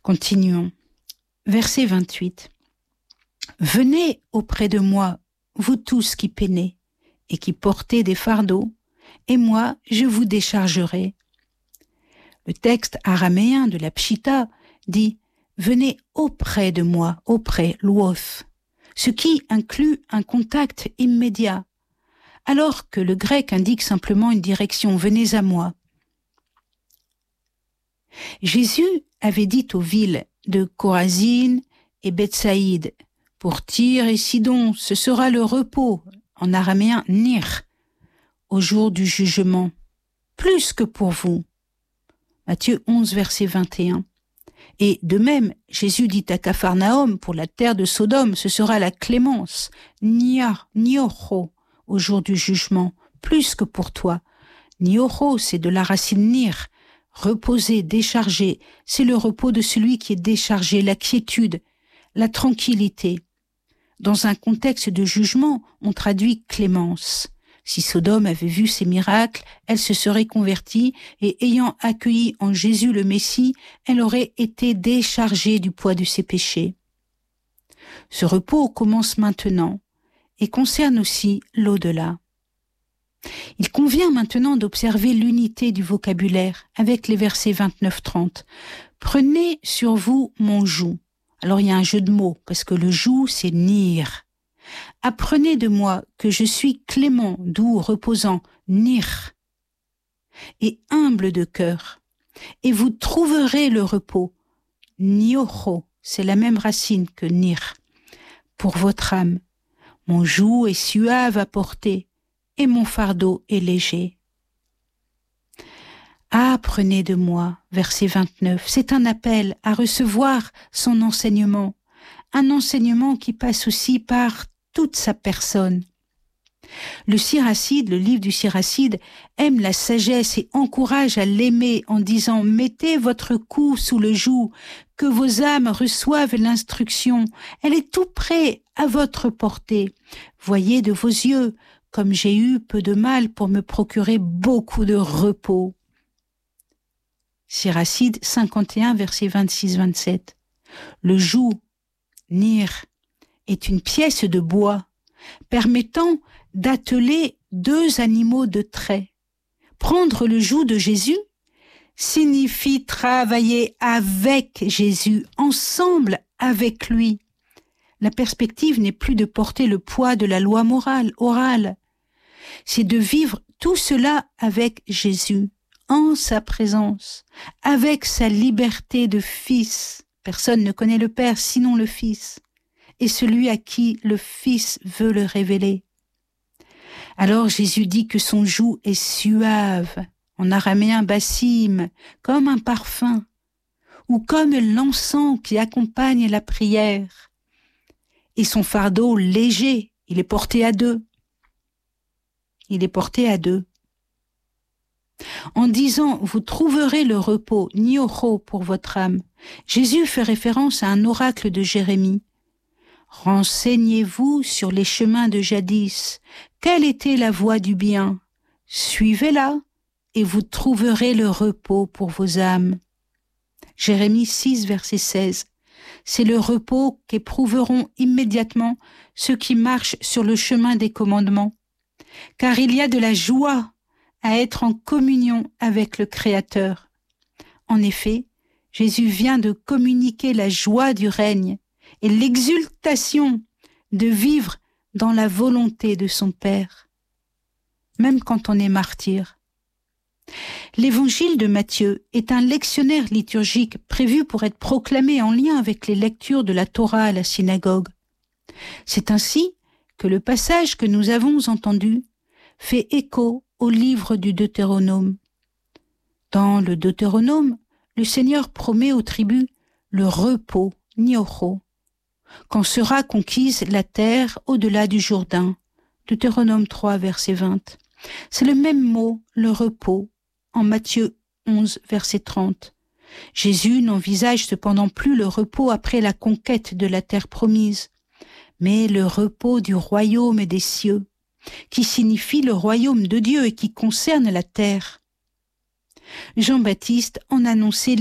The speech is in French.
Continuons. Verset 28. Venez auprès de moi, vous tous qui peinez et qui portez des fardeaux, et moi je vous déchargerai. Le texte araméen de la Pshita dit « Venez auprès de moi », auprès, luoth, ce qui inclut un contact immédiat, alors que le grec indique simplement une direction « Venez à moi ». Jésus avait dit aux villes de Chorazine et Bethsaïde, pour Tyr et Sidon, ce sera le repos, en araméen nir, au jour du jugement, plus que pour vous. Matthieu 11, verset 21. Et de même, Jésus dit à Capharnaüm, pour la terre de Sodome, ce sera la clémence, niocho, au jour du jugement, plus que pour toi. Niocho, c'est de la racine nir, reposer, décharger, c'est le repos de celui qui est déchargé, la quiétude, la tranquillité. Dans un contexte de jugement, on traduit clémence. Si Sodome avait vu ces miracles, elle se serait convertie et ayant accueilli en Jésus le Messie, elle aurait été déchargée du poids de ses péchés. Ce repos commence maintenant et concerne aussi l'au-delà. Il convient maintenant d'observer l'unité du vocabulaire avec les versets 29-30. Prenez sur vous mon joug. Alors il y a un jeu de mots parce que le joug c'est nir. Apprenez de moi que je suis clément, doux, reposant, nir, et humble de cœur, et vous trouverez le repos. Niocho, c'est la même racine que nir, pour votre âme. Mon joug est suave à porter, et mon fardeau est léger. Apprenez de moi, verset 29, c'est un appel à recevoir son enseignement, un enseignement qui passe aussi par toute sa personne. Le Siracide, le livre du Siracide, aime la sagesse et encourage à l'aimer en disant « Mettez votre cou sous le joug, que vos âmes reçoivent l'instruction. Elle est tout près à votre portée. Voyez de vos yeux, comme j'ai eu peu de mal pour me procurer beaucoup de repos. » Siracide 51, versets 26-27. Le joug, nir, est une pièce de bois permettant d'atteler deux animaux de trait. Prendre le joug de Jésus signifie travailler avec Jésus, ensemble avec lui. La perspective n'est plus de porter le poids de la loi morale, orale. C'est de vivre tout cela avec Jésus, en sa présence, avec sa liberté de fils. Personne ne connaît le Père sinon le Fils, et celui à qui le Fils veut le révéler. Alors Jésus dit que son joug est suave, en araméen bassim, comme un parfum, ou comme l'encens qui accompagne la prière. Et son fardeau léger, il est porté à deux. Il est porté à deux. En disant « Vous trouverez le repos, niocho, pour votre âme », Jésus fait référence à un oracle de Jérémie. « Renseignez-vous sur les chemins de jadis. Quelle était la voie du bien? Suivez-la, et vous trouverez le repos pour vos âmes. » Jérémie 6, verset 16. C'est le repos qu'éprouveront immédiatement ceux qui marchent sur le chemin des commandements. Car il y a de la joie à être en communion avec le Créateur. En effet, Jésus vient de communiquer la joie du règne et l'exultation de vivre dans la volonté de son Père, même quand on est martyr. L'évangile de Matthieu est un lectionnaire liturgique prévu pour être proclamé en lien avec les lectures de la Torah à la synagogue. C'est ainsi que le passage que nous avons entendu fait écho au livre du Deutéronome. Dans le Deutéronome, le Seigneur promet aux tribus le repos, niocho, quand sera conquise la terre au-delà du Jourdain. Deutéronome 3, verset 20. C'est le même mot, le repos, en Matthieu 11, verset 30. Jésus n'envisage cependant plus le repos après la conquête de la terre promise, mais le repos du royaume des cieux, qui signifie le royaume de Dieu et qui concerne la terre. Jean-Baptiste en annonçait